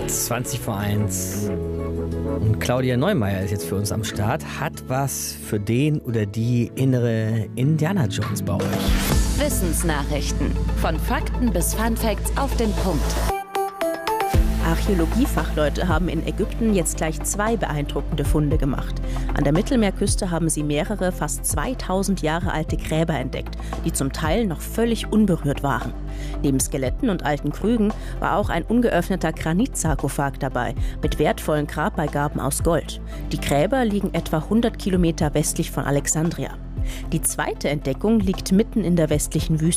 20 vor 1. Und Claudia Neumeier ist jetzt für uns am Start, hat was für den oder die innere Indiana Jones bei euch. Wissensnachrichten. Von Fakten bis Funfacts auf den Punkt. Archäologiefachleute haben in Ägypten jetzt gleich 2 beeindruckende Funde gemacht. An der Mittelmeerküste haben sie mehrere fast 2000 Jahre alte Gräber entdeckt, die zum Teil noch völlig unberührt waren. Neben Skeletten und alten Krügen war auch ein ungeöffneter Granitsarkophag dabei, mit wertvollen Grabbeigaben aus Gold. Die Gräber liegen etwa 100 Kilometer westlich von Alexandria. Die zweite Entdeckung liegt mitten in der westlichen Wüste.